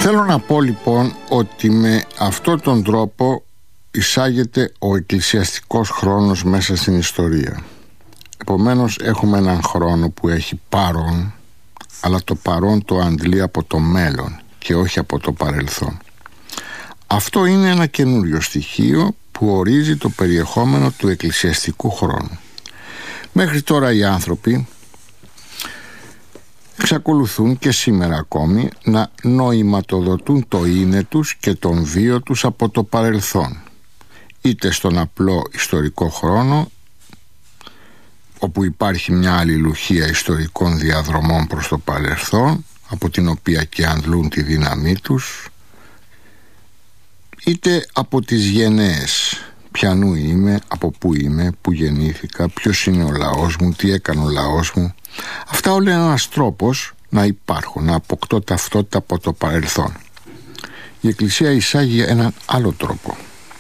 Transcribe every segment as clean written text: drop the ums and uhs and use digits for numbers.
Θέλω να πω λοιπόν ότι με αυτόν τον τρόπο εισάγεται ο εκκλησιαστικός χρόνος μέσα στην ιστορία. Επομένως έχουμε έναν χρόνο που έχει παρόν, αλλά το παρόν το αντλεί από το μέλλον και όχι από το παρελθόν. Αυτό είναι ένα καινούριο στοιχείο που ορίζει το περιεχόμενο του εκκλησιαστικού χρόνου. Μέχρι τώρα οι άνθρωποι εξακολουθούν και σήμερα ακόμη να νοηματοδοτούν το είναι τους και τον βίο τους από το παρελθόν, είτε στον απλό ιστορικό χρόνο, όπου υπάρχει μια αλληλουχία ιστορικών διαδρομών προς το παρελθόν, από την οποία και αντλούν τη δύναμή τους, είτε από τις γενναίες, ποιανού είμαι, από πού είμαι, πού γεννήθηκα, ποιος είναι ο λαός μου, τι έκανε ο λαός μου. Αυτά όλα είναι ένας τρόπος να υπάρχω, να αποκτώ ταυτότητα από το παρελθόν. Η Εκκλησία εισάγει έναν άλλο τρόπο.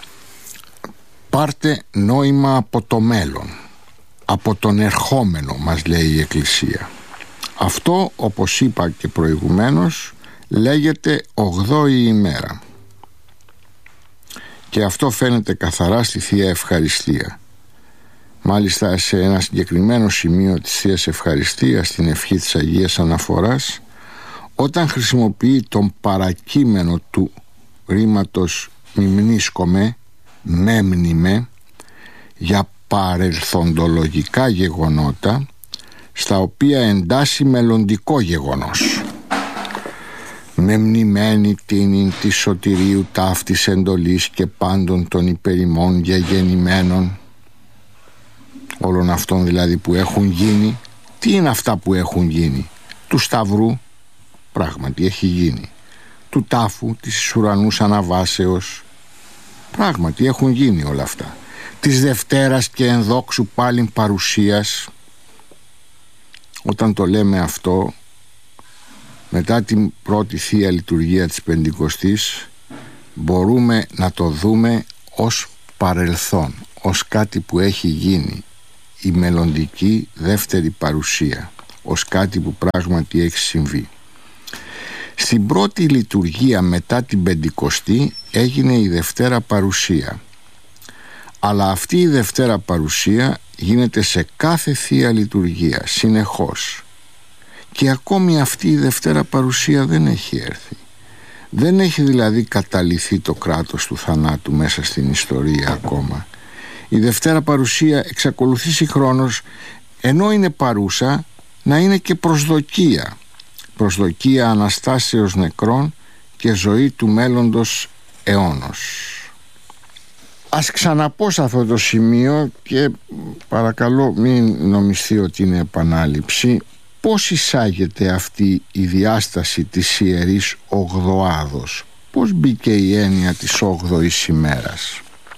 Πάρτε νόημα από το μέλλον, από τον ερχόμενο, μας λέει η Εκκλησία. Αυτό, όπως είπα και προηγουμένως, λέγεται 8η ημέρα. Και αυτό φαίνεται καθαρά στη Θεία Ευχαριστία. Μάλιστα σε ένα συγκεκριμένο σημείο της Θείας Ευχαριστίας, στην ευχή της Αγίας Αναφοράς, όταν χρησιμοποιεί τον παρακείμενο του ρήματος μιμνίσκομαι, μέμνημε, για παρελθοντολογικά γεγονότα, στα οποία εντάσσει μελλοντικό γεγονός. Μεμνημένη τίνην της σωτηρίου ταύτης εντολής και πάντων των υπερημών γεγεννημένων, όλων αυτών δηλαδή που έχουν γίνει. Τι είναι αυτά που έχουν γίνει? Του Σταυρού, πράγματι έχει γίνει. Του τάφου, της ουρανούς αναβάσεως, πράγματι έχουν γίνει όλα αυτά. Της Δευτέρας και ενδόξου πάλιν παρουσίας. Όταν το λέμε αυτό, μετά την πρώτη Θεία Λειτουργία της Πεντηκοστής, μπορούμε να το δούμε ως παρελθόν, ως κάτι που έχει γίνει, η μελλοντική δεύτερη παρουσία, ως κάτι που πράγματι έχει συμβεί. Στην πρώτη λειτουργία μετά την Πεντηκοστή έγινε η Δευτέρα Παρουσία, αλλά αυτή η Δευτέρα Παρουσία γίνεται σε κάθε Θεία Λειτουργία συνεχώς, και ακόμη αυτή η Δευτέρα Παρουσία δεν έχει έρθει. Δεν έχει δηλαδή καταληθεί το κράτος του θανάτου μέσα στην ιστορία ακόμα. Η Δευτέρα Παρουσία εξακολουθεί συγχρόνως, ενώ είναι παρούσα, να είναι και προσδοκία. Προσδοκία Αναστάσεως νεκρών και ζωή του μέλλοντος αιώνος. Ας ξαναπώ σε αυτό το σημείο, και παρακαλώ μην νομιστεί ότι είναι επανάληψη, πώς εισάγεται αυτή η διάσταση της Ιερής Ογδοάδος, πώς μπήκε η έννοια της 8ης ημέρας.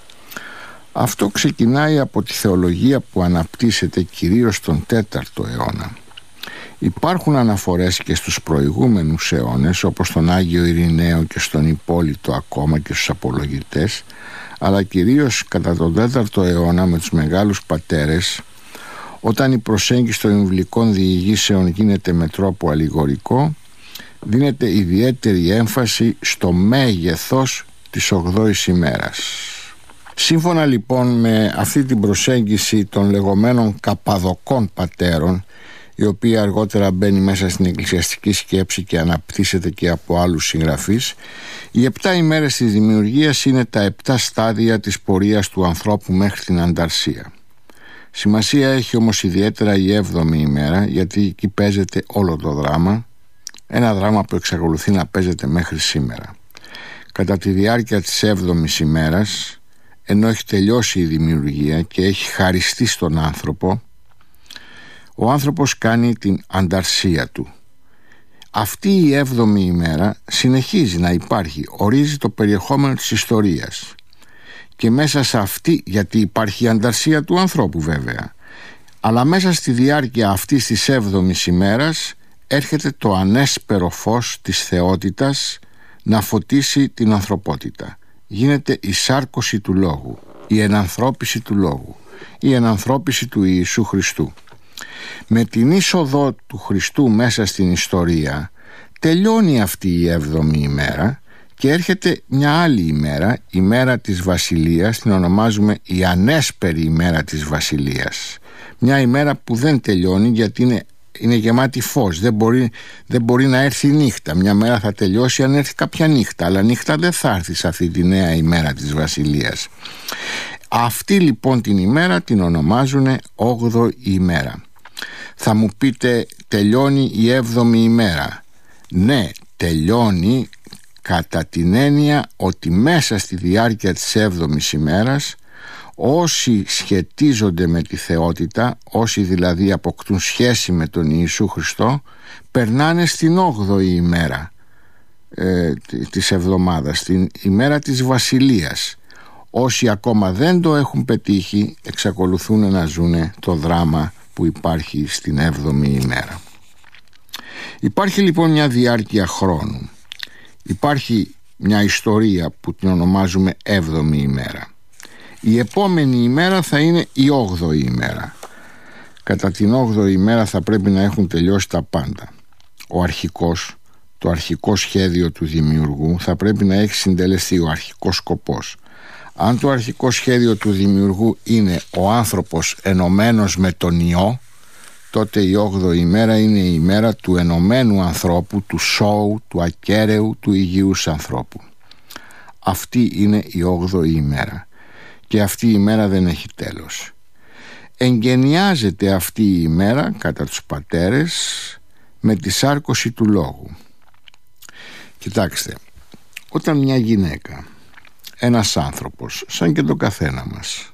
Αυτό ξεκινάει από τη θεολογία που αναπτύσσεται κυρίως στον 4ο αιώνα. Υπάρχουν αναφορές και στους προηγούμενους αιώνες, όπως στον Άγιο Ειρηναίο και στον Υπόλυτο ακόμα και στους Απολογητές, αλλά κυρίως κατά τον 4ο αιώνα με τους μεγάλους πατέρες, όταν η προσέγγιση των βιβλικών διηγήσεων γίνεται με τρόπο αλληγορικό, δίνεται ιδιαίτερη έμφαση στο μέγεθος της 8ης ημέρας. Σύμφωνα λοιπόν με αυτή την προσέγγιση των λεγόμενων Καπαδοκών πατέρων, η οποία αργότερα μπαίνει μέσα στην εκκλησιαστική σκέψη και αναπτύσσεται και από άλλους συγγραφείς, οι 7 ημέρες της δημιουργίας είναι τα 7 στάδια της πορείας του ανθρώπου μέχρι την ανταρσία. Σημασία έχει όμως ιδιαίτερα η 7η ημέρα, γιατί εκεί παίζεται όλο το δράμα, ένα δράμα που εξακολουθεί να παίζεται μέχρι σήμερα. Κατά τη διάρκεια της 7ης ημέρας, ενώ έχει τελειώσει η δημιουργία και έχει χαριστεί στον άνθρωπο, ο άνθρωπος κάνει την ανταρσία του. Αυτή η 7η ημέρα συνεχίζει να υπάρχει, ορίζει το περιεχόμενο της ιστορίας. Και μέσα σε αυτή, γιατί υπάρχει η ανταρσία του ανθρώπου βέβαια, αλλά μέσα στη διάρκεια αυτής της 7ης ημέρας έρχεται το ανέσπερο φως της θεότητας να φωτίσει την ανθρωπότητα. Γίνεται η σάρκωση του Λόγου, η ενανθρώπιση του Λόγου, η ενανθρώπιση του Ιησού Χριστού. Με την είσοδο του Χριστού μέσα στην ιστορία, τελειώνει αυτή η 7η ημέρα και έρχεται μια άλλη ημέρα, η μέρα της Βασιλείας, την ονομάζουμε η ανέσπερη ημέρα της Βασιλείας. Μια ημέρα που δεν τελειώνει γιατί είναι γεμάτη φως, δεν μπορεί να έρθει νύχτα. Μια μέρα θα τελειώσει αν έρθει κάποια νύχτα, αλλά νύχτα δεν θα έρθει σε αυτή τη νέα ημέρα της Βασιλείας. Αυτή λοιπόν την ημέρα την ονομάζουν 8η ημέρα. Θα μου πείτε, τελειώνει η 7η ημέρα? Ναι, τελειώνει κατά την έννοια ότι μέσα στη διάρκεια της 7ης ημέρας όσοι σχετίζονται με τη θεότητα, όσοι δηλαδή αποκτούν σχέση με τον Ιησού Χριστό, περνάνε στην 8η ημέρα της εβδομάδας, την ημέρα της Βασιλείας. Όσοι ακόμα δεν το έχουν πετύχει εξακολουθούν να ζουν το δράμα που υπάρχει στην 7η ημέρα. Υπάρχει λοιπόν μια διάρκεια χρόνου. Υπάρχει μια ιστορία που την ονομάζουμε 7η ημέρα. Η επόμενη ημέρα θα είναι η 8η ημέρα. Κατά την 8η ημέρα θα πρέπει να έχουν τελειώσει τα πάντα. Το αρχικό σχέδιο του δημιουργού θα πρέπει να έχει συντελεστεί, ο αρχικός σκοπός. Αν το αρχικό σχέδιο του δημιουργού είναι ο άνθρωπος ενωμένος με τον Υιό, τότε η 8η ημέρα είναι η ημέρα του ενωμένου ανθρώπου, του σώου, του ακέραιου, του υγιούς ανθρώπου. Αυτή είναι η 8η ημέρα. Και αυτή η ημέρα δεν έχει τέλος. Εγκαινιάζεται αυτή η ημέρα κατά τους πατέρες με τη σάρκωση του λόγου. Κοιτάξτε, όταν μια γυναίκα, ένας άνθρωπος, σαν και τον καθένα μας,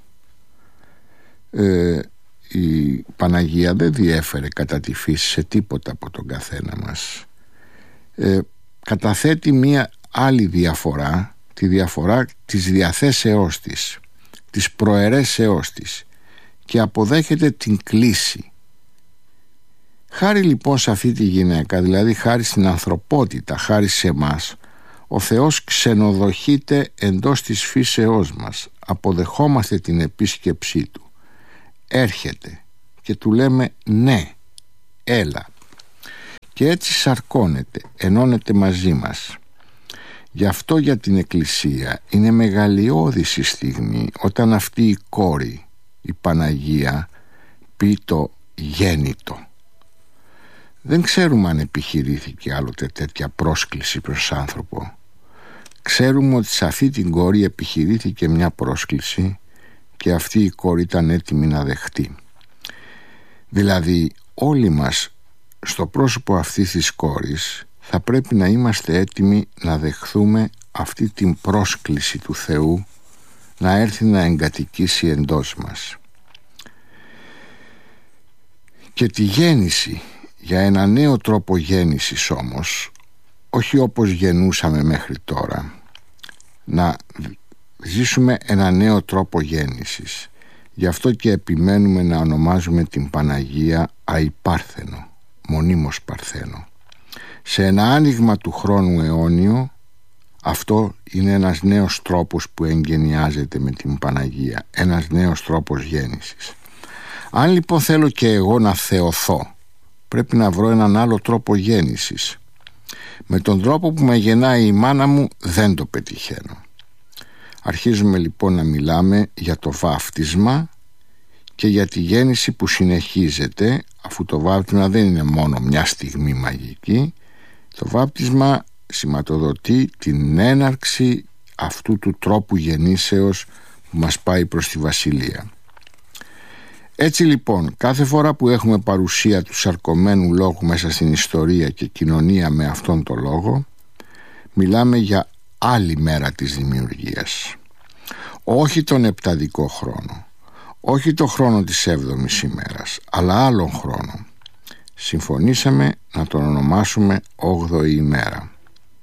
η Παναγία δεν διέφερε κατά τη φύση σε τίποτα από τον καθένα μας, καταθέτει μια άλλη διαφορά, τη διαφορά της διαθέσεώς της προαιρέσεώς της, και αποδέχεται την κλίση. Χάρη λοιπόν σε αυτή τη γυναίκα, δηλαδή χάρη στην ανθρωπότητα, χάρη σε εμάς, ο Θεός ξενοδοχείται εντός της φύσεώς μας. Αποδεχόμαστε την επίσκεψή Του. Έρχεται και Του λέμε ναι, έλα. Και έτσι σαρκώνεται, ενώνεται μαζί μας. Γι' αυτό για την Εκκλησία είναι μεγαλειώδης η στιγμή όταν αυτή η κόρη, η Παναγία, πει το γέννητο. Δεν ξέρουμε αν επιχειρήθηκε άλλοτε τέτοια πρόσκληση προς άνθρωπο. Ξέρουμε ότι σε αυτή την κόρη επιχειρήθηκε μια πρόσκληση και αυτή η κόρη ήταν έτοιμη να δεχτεί. Δηλαδή όλοι μας στο πρόσωπο αυτής της κόρης θα πρέπει να είμαστε έτοιμοι να δεχθούμε αυτή την πρόσκληση του Θεού να έρθει να εγκατοικήσει εντός μας. Και τη γέννηση, για ένα νέο τρόπο γέννησης όμως, όχι όπως γεννούσαμε μέχρι τώρα, να ζήσουμε ένα νέο τρόπο γέννησης. Γι' αυτό και επιμένουμε να ονομάζουμε την Παναγία αϊπάρθενο, μονίμως παρθένο. Σε ένα άνοιγμα του χρόνου αιώνιο, αυτό είναι ένας νέος τρόπος που εγγενιάζεται με την Παναγία, ένας νέος τρόπος γέννησης. Αν λοιπόν θέλω και εγώ να θεωθώ, πρέπει να βρω έναν άλλο τρόπο γέννησης. Με τον τρόπο που με γεννάει η μάνα μου δεν το πετυχαίνω. Αρχίζουμε λοιπόν να μιλάμε για το βάφτισμα και για τη γέννηση που συνεχίζεται, αφού το βάπτισμα δεν είναι μόνο μια στιγμή μαγική. Το βάπτισμα σηματοδοτεί την έναρξη αυτού του τρόπου γεννήσεως που μας πάει προς τη Βασιλεία. Έτσι λοιπόν, κάθε φορά που έχουμε παρουσία του σαρκωμένου λόγου μέσα στην ιστορία και κοινωνία με αυτόν τον λόγο, μιλάμε για άλλη μέρα της δημιουργίας. Όχι τον επταδικό χρόνο, όχι το χρόνο της 7ης ημέρας, αλλά άλλον χρόνο. Συμφωνήσαμε να τον ονομάσουμε 8η ημέρα.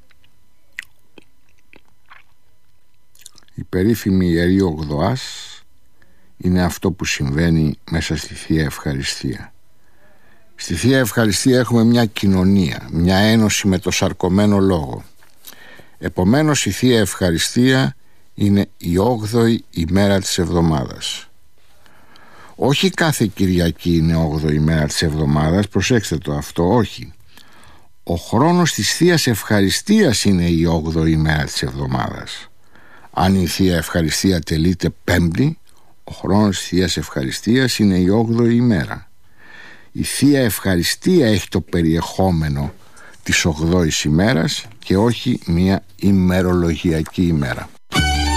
Η περίφημη Ιερή Ογδοάς είναι αυτό που συμβαίνει μέσα στη Θεία Ευχαριστία. Στη Θεία Ευχαριστία έχουμε μια κοινωνία, μια ένωση με το σαρκωμένο λόγο. Επομένως η Θεία Ευχαριστία είναι η 8η ημέρα της εβδομάδας. Όχι κάθε Κυριακή είναι 8η ημέρα της εβδομάδας, προσέξτε το αυτό, όχι. Ο χρόνος της Θείας Ευχαριστίας είναι η 8η ημέρα της εβδομάδας. Αν η Θεία Ευχαριστία τελείται Πέμπτη, ο χρόνος της Θείας Ευχαριστίας είναι η 8η ημέρα. Η Θεία Ευχαριστία έχει το περιεχόμενο της 8ης ημέρας και όχι μια ημερολογιακή ημέρα.